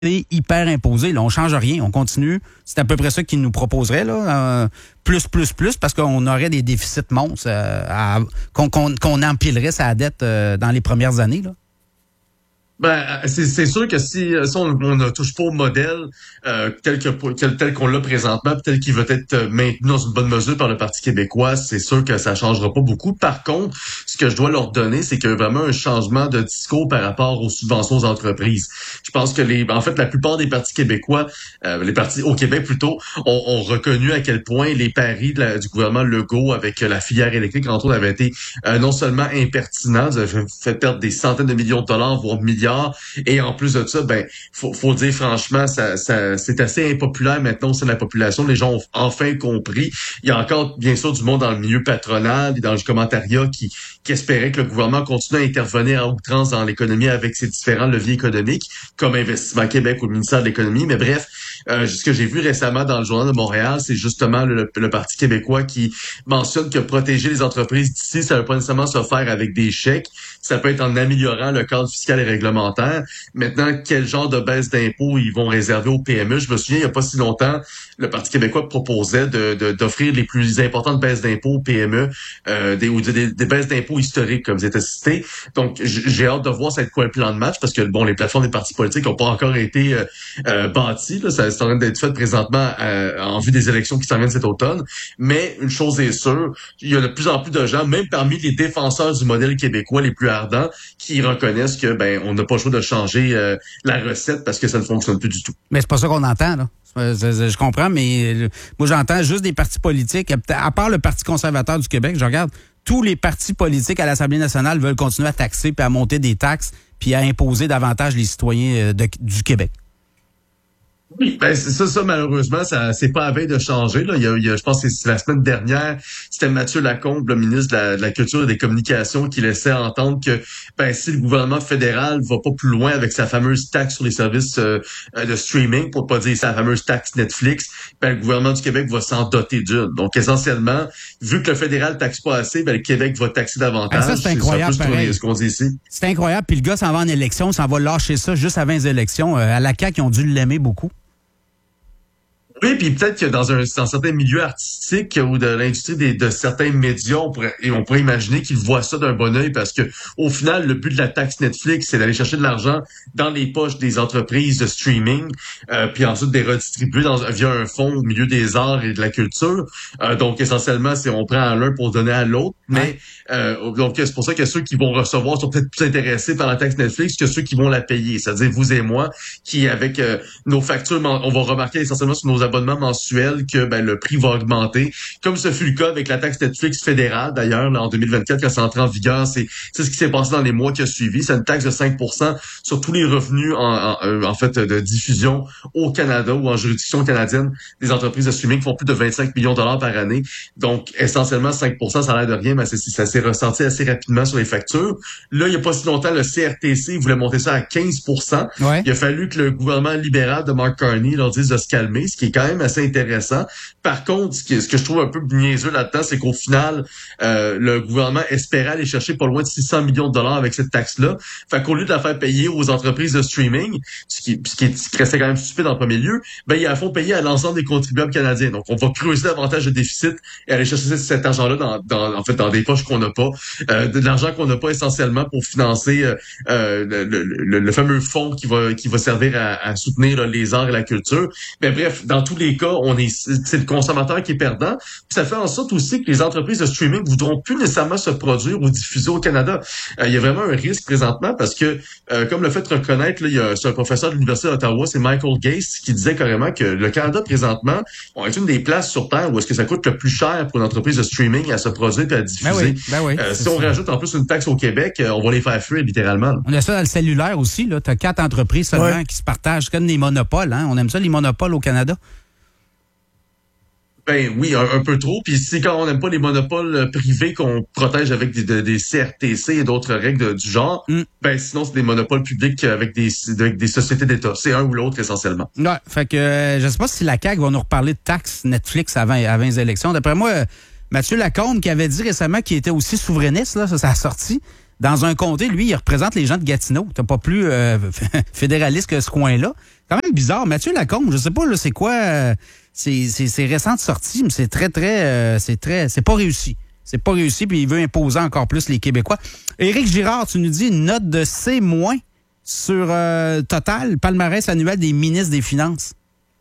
hyper imposé. Là, on change rien, on continue. C'est à peu près ça qu'ils nous proposeraient, là. Plus, parce qu'on aurait des déficits monstres qu'on empilerait sa dette dans les premières années, là. Ben, c'est sûr que si on ne touche pas au modèle tel qu'on l'a présentement, tel qu'il va être maintenu dans une bonne mesure par le Parti québécois, c'est sûr que ça changera pas beaucoup. Par contre, ce que je dois leur donner, c'est qu'il y a vraiment un changement de discours par rapport aux subventions aux entreprises. Je pense que la plupart des partis québécois, les partis au Québec plutôt, ont reconnu à quel point les paris du gouvernement Legault avec la filière électrique, entre autres, avaient été non seulement impertinents, ça avait fait perdre des centaines de millions de dollars, voire milliards. Et en plus de ça, faut dire franchement, ça c'est assez impopulaire maintenant au sein de la population. Les gens ont enfin compris. Il y a encore, bien sûr, du monde dans le milieu patronal et dans le commentariat qui espérait que le gouvernement continue à intervenir à outrance dans l'économie avec ses différents leviers économiques, comme Investissement Québec ou le ministère de l'Économie. Mais bref, ce que j'ai vu récemment dans le Journal de Montréal, c'est justement le Parti québécois qui mentionne que protéger les entreprises d'ici, ça ne veut pas nécessairement se faire avec des chèques. Ça peut être en améliorant le cadre fiscal et réglementaire. Maintenant, quel genre de baisse d'impôts ils vont réserver aux PME? Je me souviens, il n'y a pas si longtemps, le Parti québécois proposait d'offrir les plus importantes baisses d'impôts aux PME, des baisses d'impôts historiques, comme c'était cité. Donc, j'ai hâte de voir ça être quoi le plan de match, parce que, bon, les plateformes des partis politiques n'ont pas encore été bâties. Là, ça c'est en train d'être fait présentement en vue des élections qui s'en viennent cet automne. Mais une chose est sûre, il y a de plus en plus de gens, même parmi les défenseurs du modèle québécois les plus ardents, qui reconnaissent que on n'a pas le choix de changer la recette parce que ça ne fonctionne plus du tout. Mais c'est pas ça qu'on entend, là. Je comprends, mais moi, j'entends juste des partis politiques. À part le Parti conservateur du Québec, je regarde, tous les partis politiques à l'Assemblée nationale veulent continuer à taxer puis à monter des taxes puis à imposer davantage les citoyens du Québec. Oui, c'est ça malheureusement, ça c'est pas à veille de changer. Là. Il y a, je pense que c'est la semaine dernière, c'était Mathieu Lacombe, le ministre de la Culture et des Communications, qui laissait entendre que si le gouvernement fédéral va pas plus loin avec sa fameuse taxe sur les services de streaming, pour pas dire sa fameuse taxe Netflix, le gouvernement du Québec va s'en doter d'une. Donc essentiellement, vu que le fédéral taxe pas assez, le Québec va taxer davantage. Ça, c'est incroyable. C'est ce qu'on dit ici. C'est incroyable. Puis le gars s'en va en élection, s'en va lâcher ça juste avant les élections. À la CAQ, ils ont dû l'aimer beaucoup. Oui, puis peut-être que dans certains milieux artistiques ou de l'industrie de certains médias, on pourrait imaginer qu'ils voient ça d'un bon œil, parce que au final, le but de la taxe Netflix, c'est d'aller chercher de l'argent dans les poches des entreprises de streaming, puis ensuite de les redistribuer via un fonds au milieu des arts et de la culture. Donc essentiellement, on prend à l'un pour donner à l'autre, mais donc c'est pour ça que ceux qui vont recevoir sont peut-être plus intéressés par la taxe Netflix que ceux qui vont la payer, c'est-à-dire vous et moi, qui avec nos factures, on va remarquer essentiellement sur nos abonnements mensuels que le prix va augmenter, comme ce fut le cas avec la taxe Netflix fédérale d'ailleurs là, en 2024 quand c'est entré en vigueur. C'est ce qui s'est passé dans les mois qui ont suivi. C'est une taxe de 5% sur tous les revenus en fait de diffusion au Canada ou en juridiction canadienne des entreprises de streaming qui font plus de 25 millions de dollars par année. Donc essentiellement 5%, ça a l'air de rien, mais ça s'est ressenti assez rapidement sur les factures. Là, il n'y a pas si longtemps, le CRTC voulait monter ça à 15%. Ouais. Il a fallu que le gouvernement libéral de Mark Carney leur dise de se calmer, ce qui est quand même assez intéressant. Par contre, ce que je trouve un peu niaiseux là-dedans, c'est qu'au final, le gouvernement espérait aller chercher pas loin de 600 millions de dollars avec cette taxe-là. Fait qu'au lieu de la faire payer aux entreprises de streaming, ce qui restait quand même stupide en premier lieu, ils la font payer à l'ensemble des contribuables canadiens. Donc, on va creuser davantage le déficit et aller chercher cet argent-là dans des poches qu'on n'a pas, de l'argent qu'on n'a pas essentiellement pour financer le fameux fonds qui va servir à soutenir les arts et la culture. Mais bref, dans tous les cas, c'est le consommateur qui est perdant. Puis ça fait en sorte aussi que les entreprises de streaming voudront plus nécessairement se produire ou diffuser au Canada. Il y a vraiment un risque présentement parce que, comme le fait de reconnaître, c'est un professeur de l'Université d'Ottawa, c'est Michael Gase, qui disait carrément que le Canada présentement est une des places sur Terre où est-ce que ça coûte le plus cher pour une entreprise de streaming à se produire et à diffuser. Si on rajoute en plus une taxe au Québec, on va les faire fuir littéralement. On a ça dans le cellulaire aussi. Tu as 4 entreprises seulement qui se partagent comme des monopoles. Hein? On aime ça, les monopoles au Canada. Oui, un peu trop. Puis c'est quand on n'aime pas les monopoles privés qu'on protège avec des CRTC et d'autres règles du genre. Sinon, c'est des monopoles publics avec des sociétés d'État. C'est un ou l'autre essentiellement. Ouais, fait que je sais pas si la CAQ va nous reparler de taxes Netflix avant les élections. D'après moi, Mathieu Lacombe qui avait dit récemment qu'il était aussi souverainiste, là, ça a sorti. Dans un comté, lui, il représente les gens de Gatineau. T'as pas plus fédéraliste que ce coin-là. Quand même bizarre. Mathieu Lacombe, je sais pas, là, c'est quoi ces récentes sorties, mais c'est c'est pas réussi. C'est pas réussi, puis il veut imposer encore plus les Québécois. Éric Girard, tu nous dis une note de C- sur Total, palmarès annuel des ministres des Finances.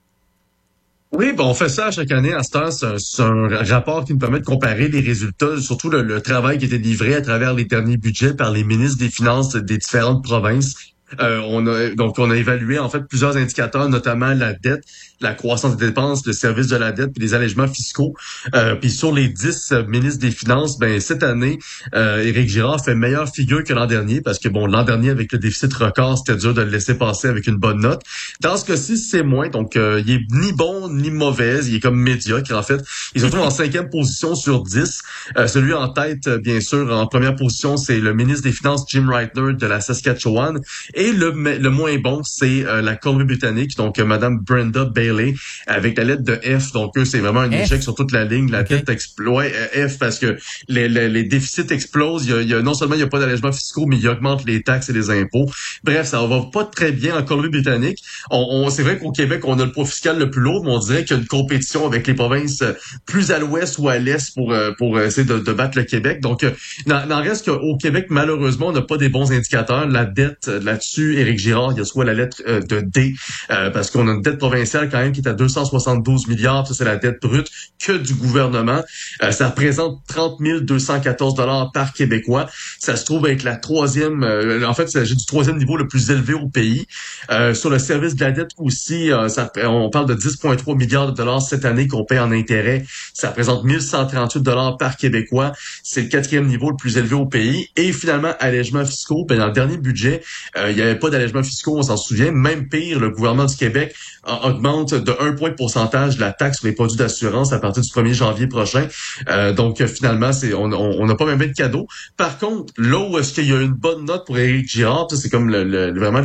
Oui, on fait ça chaque année. À ce temps, c'est un rapport qui nous permet de comparer les résultats, surtout le travail qui a été livré à travers les derniers budgets par les ministres des Finances des différentes provinces. On a évalué en fait plusieurs indicateurs, notamment la dette, la croissance des dépenses, le service de la dette, puis les allègements fiscaux. Puis sur les 10 ministres des Finances, cette année, Éric Girard fait meilleure figure que l'an dernier, parce que l'an dernier avec le déficit record, c'était dur de le laisser passer avec une bonne note. Dans ce cas-ci, c'est moins, donc il est ni bon ni mauvais, il est comme médiocre en fait. Il se retrouve en 5e position sur 10. Celui en tête, bien sûr, en première position, c'est le ministre des Finances Jim Reitner de la Saskatchewan. Et le moins bon, c'est la Colombie-Britannique, donc Madame Brenda Bailey, avec la lettre de F. Donc eux, c'est vraiment un échec sur toute la ligne. La tête explose. F, parce que les déficits explosent. Non seulement il n'y a pas d'allègements fiscaux, mais il augmente les taxes et les impôts. Bref, ça va pas très bien en Colombie-Britannique. C'est vrai qu'au Québec, on a le poids fiscal le plus lourd, mais on dirait qu'il y a une compétition avec les provinces plus à l'ouest ou à l'est pour essayer de battre le Québec. Donc, n'en reste qu'au Québec, malheureusement, on n'a pas des bons indicateurs. La dette, là-dessus, Éric Girard, il y a soit la lettre de D, parce qu'on a une dette provinciale quand même qui est à 272 milliards, ça c'est la dette brute que du gouvernement. Ça représente 30 214 $ par Québécois. Ça se trouve être la troisième, en fait, j'ai du troisième niveau le plus élevé au pays. Sur le service de la dette aussi, on parle de 10,3 milliards de dollars cette année qu'on paie en intérêt. Ça représente 1138 $ par Québécois. C'est le 4e niveau le plus élevé au pays. Et finalement, allègements fiscaux. Dans le dernier budget, il n'y avait pas d'allègements fiscaux, on s'en souvient. Même pire, le gouvernement du Québec augmente de 1 point de pourcentage la taxe sur les produits d'assurance à partir du 1er janvier prochain. Donc finalement, on n'a pas même de cadeau. Par contre, là où est-ce qu'il y a une bonne note pour Éric Girard, c'est comme vraiment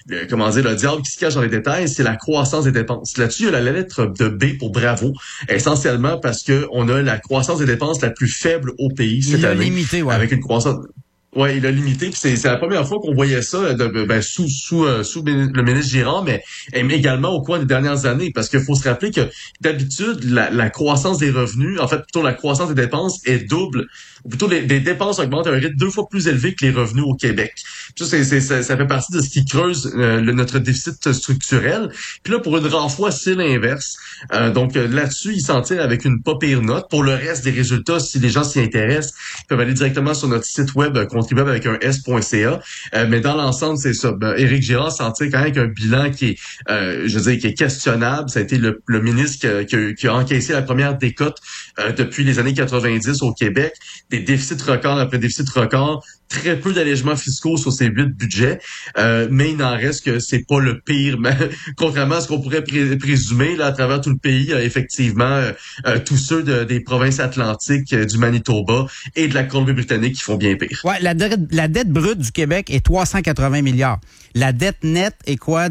le diable qui se cache dans les détails, c'est la croissance des dépenses. Là-dessus, il y a la lettre de B pour bravo, essentiellement parce que on a la croissance des dépenses la plus faible au pays cette année. Limité, ouais. Avec une croissance. Ouais, il a limité, puis c'est la première fois qu'on voyait ça sous le ministre Girard, mais également au cours des dernières années, parce qu'il faut se rappeler que d'habitude la croissance des revenus, en fait plutôt la croissance des dépenses est double, ou plutôt les dépenses augmentent à un rythme 2 fois plus élevé que les revenus au Québec. Ça fait partie de ce qui creuse notre déficit structurel. Puis là, pour une rare fois, c'est l'inverse. Donc là-dessus, il s'en tire avec une pas pire note. Pour le reste des résultats, si les gens s'y intéressent, ils peuvent aller directement sur notre site web contribuable avec un s.ca. Mais dans l'ensemble, c'est ça. Éric Girard s'en tire quand même avec un bilan qui est, qui est questionnable. Ça a été le ministre qui a encaissé la première décote depuis les années 90 au Québec. Des déficits records après déficits records. Très peu d'allègements fiscaux sur ces 8 budgets, mais il n'en reste que c'est pas le pire. Mais, contrairement à ce qu'on pourrait présumer, là, à travers tout le pays, effectivement, tous ceux des provinces atlantiques, du Manitoba et de la Colombie-Britannique qui font bien pire. Ouais, la dette brute du Québec est 380 milliards. La dette nette est quoi,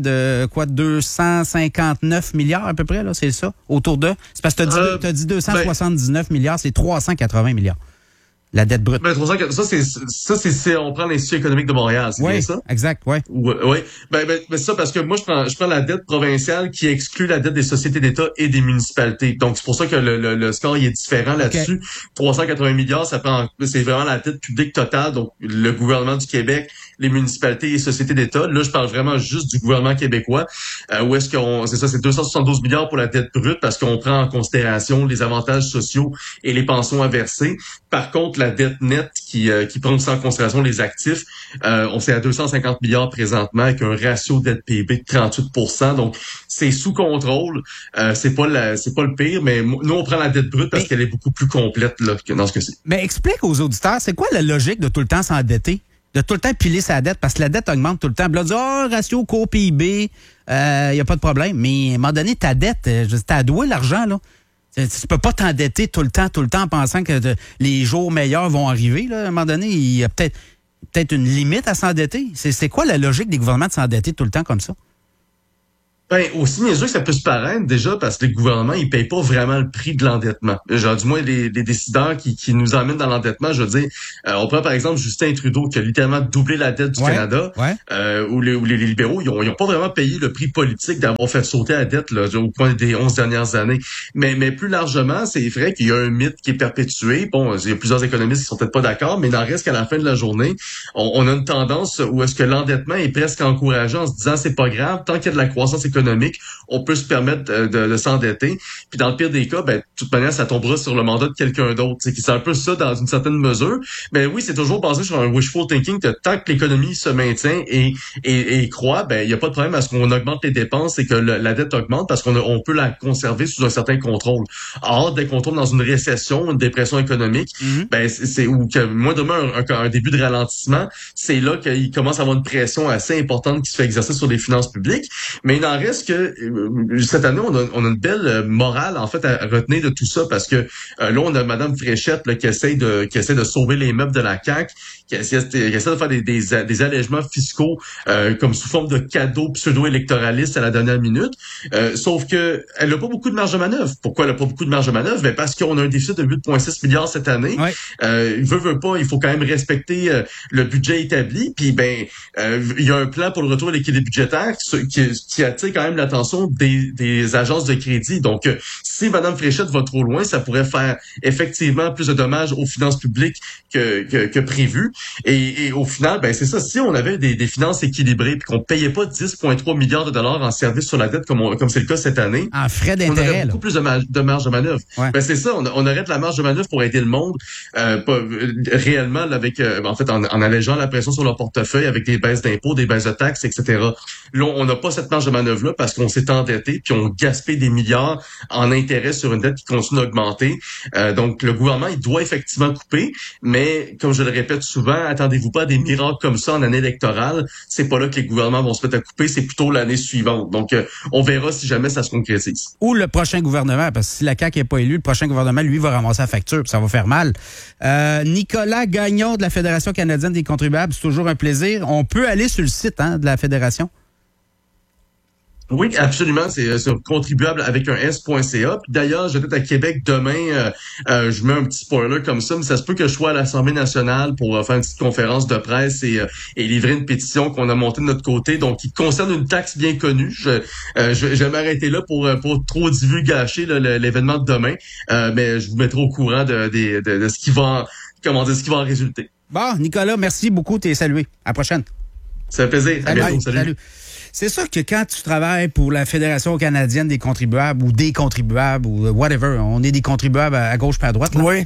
259 milliards à peu près, là, c'est ça? Autour de? C'est parce que t'as dit 279 milliards, c'est 380 milliards. La dette brute. Ça, c'est on prend l'Institut économique de Montréal, c'est bien ça? Exact, oui. Oui. Ça, parce que moi, je prends la dette provinciale qui exclut la dette des sociétés d'État et des municipalités. Donc, c'est pour ça que le score, il est différent là-dessus. Okay. 380 milliards, c'est vraiment la dette publique totale. Donc, le gouvernement du Québec, les municipalités et les sociétés d'État. Là, je parle vraiment juste du gouvernement québécois. Où est-ce c'est 272 milliards pour la dette brute parce qu'on prend en considération les avantages sociaux et les pensions à verser. Par contre, la dette nette qui prend aussi en considération les actifs, on est à 250 milliards présentement avec un ratio dette PIB de 38%. Donc, c'est sous contrôle. C'est pas le pire, mais nous, on prend la dette brute parce qu'elle est beaucoup plus complète là, que dans ce cas-ci. Mais explique aux auditeurs, c'est quoi la logique de tout le temps s'endetter? De tout le temps piler sa dette, parce que la dette augmente tout le temps. Là, ratio cours PIB, y a pas de problème. Mais à un moment donné, ta dette, t'as doué l'argent, là. Tu peux pas t'endetter tout le temps en pensant que les jours meilleurs vont arriver. Là. À un moment donné, il y a peut-être une limite à s'endetter. C'est quoi la logique des gouvernements de s'endetter tout le temps comme ça? Ben, aussi niaiseux que ça peut se paraître, déjà, parce que le gouvernement, il paye pas vraiment le prix de l'endettement. Genre, du moins, les décideurs qui nous emmènent dans l'endettement, je veux dire, on prend par exemple Justin Trudeau, qui a littéralement doublé la dette du Canada, où les libéraux, ils ont pas vraiment payé le prix politique d'avoir fait sauter la dette, là, au cours des 11 dernières années. Mais plus largement, c'est vrai qu'il y a un mythe qui est perpétué. Bon, il y a plusieurs économistes qui sont peut-être pas d'accord, mais il en reste qu'à la fin de la journée, on a une tendance où est-ce que l'endettement est presque encouragé en se disant, c'est pas grave, tant qu'il y a de la croissance économique, on peut se permettre de s'endetter. Puis dans le pire des cas, ben, de toute manière, ça tombera sur le mandat de quelqu'un d'autre. C'est un peu ça dans une certaine mesure. Mais oui, c'est toujours basé sur un wishful thinking que tant que l'économie se maintient et croît, ben il y a pas de problème à ce qu'on augmente les dépenses et que la dette augmente parce qu'on peut la conserver sous un certain contrôle. Or, dès qu'on tombe dans une récession, une dépression économique, ben c'est ou que moins demain un début de ralentissement, c'est là qu'il commence à avoir une pression assez importante qui se fait exercer sur les finances publiques. Mais il en reste que cette année, on a une belle morale en fait à retenir de tout ça parce que là, on a Mme Fréchette là, qui essaie de sauver les meubles de la CAQ, qui essaie de faire des allègements fiscaux comme sous forme de cadeaux pseudo-électoralistes à la dernière minute. Sauf que elle n'a pas beaucoup de marge de manœuvre. Pourquoi elle n'a pas beaucoup de marge de manœuvre? Ben parce qu'on a un déficit de 8,6 milliards cette année. Ouais. Veut pas, il faut quand même respecter le budget établi. Puis il y a un plan pour le retour à l'équilibre budgétaire qui attire quand même l'attention des agences de crédit. Donc, si Mme Fréchette va trop loin, ça pourrait faire effectivement plus de dommages aux finances publiques que prévu. Et au final, ben c'est ça. Si on avait des finances équilibrées puis qu'on payait pas 10,3 milliards de dollars en services sur la dette comme c'est le cas cette année, en frais on d'intérêt, aurait beaucoup plus de marge de manœuvre. Ouais. Ben c'est ça. On aurait de la marge de manœuvre pour aider le monde réellement là, avec en fait en allégeant la pression sur leur portefeuille avec des baisses d'impôts, des baisses de taxes, etc. Là, on n'a pas cette marge de manœuvre là parce qu'on s'est endetté puis on gaspille des milliards en intérêt sur une dette qui continue d'augmenter. Donc le gouvernement il doit effectivement couper, mais comme je le répète souvent, attendez-vous pas à des miracles comme ça en année électorale. C'est pas là que les gouvernements vont se mettre à couper, c'est plutôt l'année suivante. Donc on verra si jamais ça se concrétise. Ou le prochain gouvernement, parce que si la CAQ n'est pas élue, le prochain gouvernement, lui, va ramasser la facture, puis ça va faire mal. Nicolas Gagnon de la Fédération canadienne des contribuables, c'est toujours un plaisir. On peut aller sur le site de la Fédération? Oui, absolument. C'est sur contribuable avec un S.ca. Puis d'ailleurs, je vais être à Québec demain. Je mets un petit spoiler comme ça, mais ça se peut que je sois à l'Assemblée nationale pour faire une petite conférence de presse et livrer une pétition qu'on a montée de notre côté, donc qui concerne une taxe bien connue. Je vais m'arrêter là pour trop divulgacher l'événement de demain, mais je vous mettrai au courant de ce qui va ce qui va en résulter. Bon, Nicolas, merci beaucoup. T'es salué. À la prochaine. Ça fait plaisir. À bientôt. Salut. C'est sûr que quand tu travailles pour la Fédération canadienne des contribuables ou des contribuables ou whatever, on est des contribuables à gauche et à droite. Là. Oui.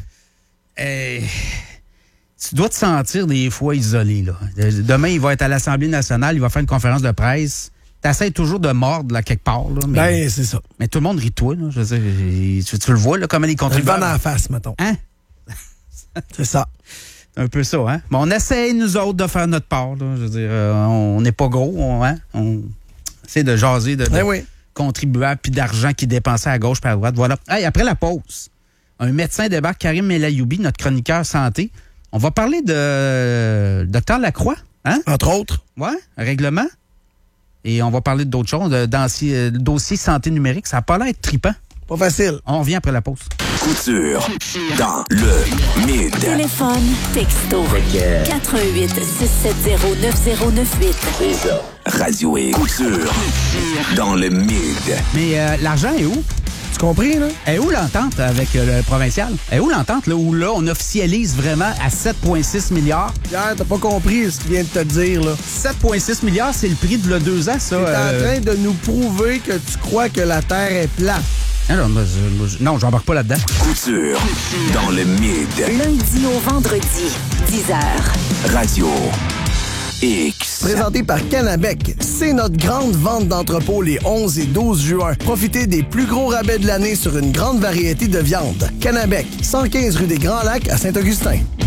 Tu dois te sentir des fois isolé. Là. Demain, il va être à l'Assemblée nationale, il va faire une conférence de presse. T'essaies toujours de mordre là, quelque part. Là, ben, c'est ça. Mais tout le monde rit de toi. Là, je veux dire, tu le vois, là, comment les contribuables... Le vent en face, mettons. Hein? C'est ça. Un peu ça, hein? Mais on essaie, nous autres, de faire notre part. Là. Je veux dire, on n'est pas gros, on essaie de jaser de contribuables puis d'argent qui dépensait à gauche et à droite. Voilà. Hey, après la pause, un médecin débarque, Karim Melayoubi, notre chroniqueur santé. On va parler de Dr Lacroix, hein? Entre autres. Ouais, un règlement. Et on va parler d'autres choses, dossier santé numérique. Ça n'a pas l'air d'être trippant. Pas facile. On revient après la pause. Couture dans le Mid. Téléphone, texto, 88 670 9098. C'est ça. Radio et Couture dans le Mid. Mais l'argent est où? Tu compris, là? Est où l'entente avec le provincial? Est où l'entente, là, où là, on officialise vraiment à 7,6 milliards? Pierre, t'as pas compris ce qu'il vient de te dire, là. 7,6 milliards, c'est le prix de 2 ans, ça. T'es en train de nous prouver que tu crois que la Terre est plate. Non, j'embarque pas là-dedans. Couture dans le Mid. Lundi au vendredi, 10h. Radio X. Présenté par Canabec, c'est notre grande vente d'entrepôt les 11 et 12 juin. Profitez des plus gros rabais de l'année sur une grande variété de viandes. Canabec, 115 rue des Grands Lacs à Saint-Augustin.